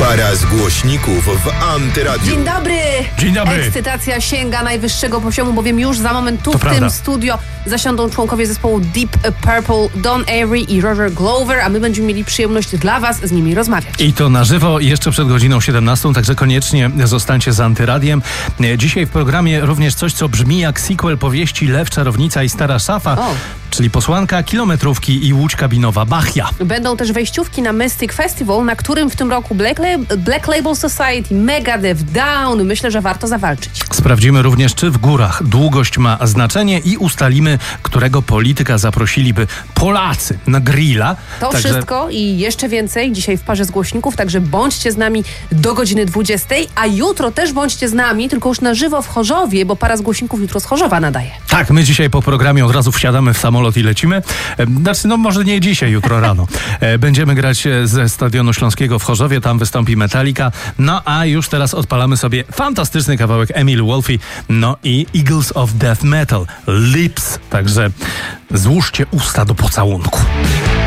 Para z głośników w Antyradiu. Dzień dobry! Dzień dobry! Ekscytacja sięga najwyższego poziomu, bowiem już za moment tu To w prawda. tym studio zasiądą członkowie zespołu Deep Purple, Don Airey i Roger Glover, a my będziemy mieli przyjemność dla was z nimi rozmawiać. I to na żywo jeszcze przed godziną 17, także koniecznie zostańcie z Antyradiem. Dzisiaj w programie również coś, co brzmi jak sequel powieści Lew, Czarownica i Stara Szafa, czyli posłanka kilometrówki i łódź kabinowa Bachia. Będą też wejściówki na Mystic Festival, na którym w tym roku Black Label Society, Megadeth, Down. Myślę, że warto zawalczyć. Sprawdzimy również, czy w górach długość ma znaczenie i ustalimy, którego polityka zaprosiliby Polacy na grilla. To wszystko i jeszcze więcej dzisiaj w Parze z Głośników, także bądźcie z nami do godziny 20, a jutro też bądźcie z nami, tylko już na żywo w Chorzowie, bo Para z Głośników jutro z Chorzowa nadaje. Tak, my dzisiaj po programie od razu wsiadamy w samolot i lecimy. Znaczy, może nie dzisiaj, jutro rano. Będziemy grać ze Stadionu Śląskiego w Chorzowie, tam wystąpi Metallica. No a już teraz odpalamy sobie fantastyczny kawałek Emil Wolfie, no i Eagles of Death Metal, Lips. Także złóżcie usta do pocałunku.